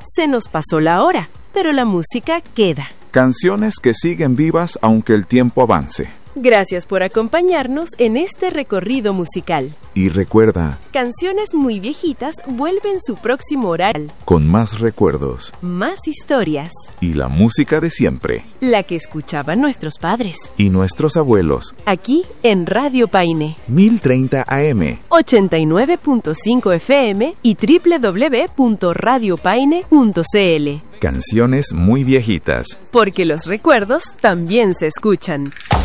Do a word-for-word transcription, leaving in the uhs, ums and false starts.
Se nos pasó la hora, pero la música queda. Canciones que siguen vivas aunque el tiempo avance. Gracias por acompañarnos en este recorrido musical. Y recuerda, Canciones muy viejitas vuelven su próximo horario. con más recuerdos Más historias. y la música de siempre. La que escuchaban nuestros padres. Y nuestros abuelos. Aquí en Radio Paine. mil treinta A M. ochenta y nueve punto cinco F M y doble u doble u doble u punto radio paine punto c l. Canciones muy viejitas. Porque los recuerdos también se escuchan.